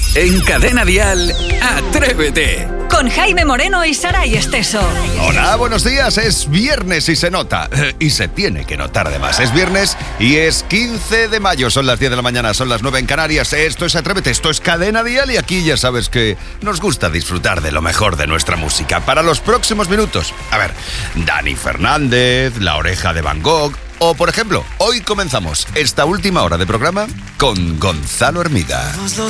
En Cadena Dial, Atrévete. Con Jaime Moreno y Saray Esteso. Hola, buenos días. Es viernes y se nota. Y se tiene que notar además. Es viernes y es 15 de mayo. Son las 10 de la mañana, son las 9 en Canarias. Esto es Atrévete, esto es Cadena Dial. Y aquí ya sabes que nos gusta disfrutar de lo mejor de nuestra música. Para los próximos minutos, a ver, Dani Fernández, La Oreja de Van Gogh. O, por ejemplo, hoy comenzamos esta última hora de programa con Gonzalo Hermida.